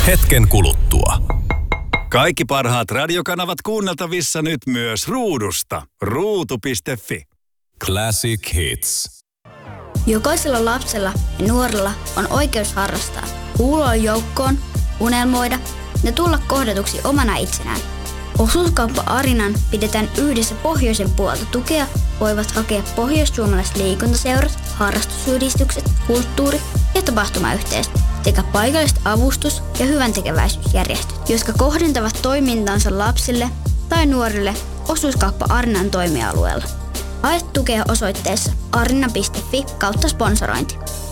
hetken kuluttua. Kaikki parhaat radiokanavat kuunneltavissa nyt myös ruudusta. Ruutu.fi. Classic Hits. Jokaisella lapsella ja nuorella on oikeus harrastaa, kuulua joukkoon, unelmoida ja tulla kohdatuksi omana itsenään. Osuuskauppa Arinan pidetään yhdessä pohjoisen puolta tukea voivat hakea pohjoissuomalaiset liikuntaseurat, harrastusyhdistykset, kulttuuri- ja tapahtumayhteisöt sekä paikalliset avustus- ja hyväntekeväisyysjärjestöt, jotka kohdentavat toimintansa lapsille tai nuorille osuuskauppa Arinan toimialueella. Hae tukea osoitteessa arina.fi/sponsorointi.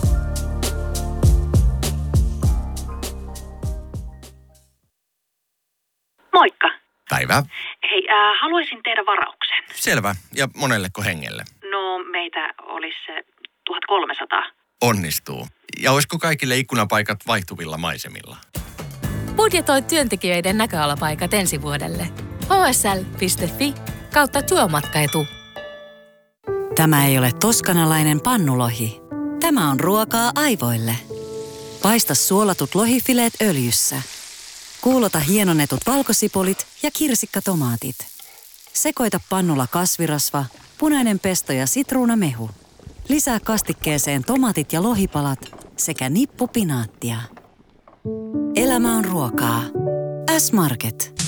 Moikka. Päivää. Hei, haluaisin tehdä varauksen. Selvä. Ja monelleko hengelle? No, meitä olisi se 1300. Onnistuu. Ja olisiko kaikille ikkunapaikat vaihtuvilla maisemilla? Budjetoi työntekijöiden näköalapaikat ensi vuodelle. hsl.fi/työmatkaetu. Tämä ei ole toskanalainen pannulohi. Tämä on ruokaa aivoille. Paista suolatut lohifileet öljyssä. Kuulota hienonnetut valkosipulit ja kirsikkatomaatit. Sekoita pannulla kasvirasva, punainen pesto ja sitruunamehu. Lisää kastikkeeseen tomaatit ja lohipalat sekä nippu pinaattia. Elämä on ruokaa. S-Market.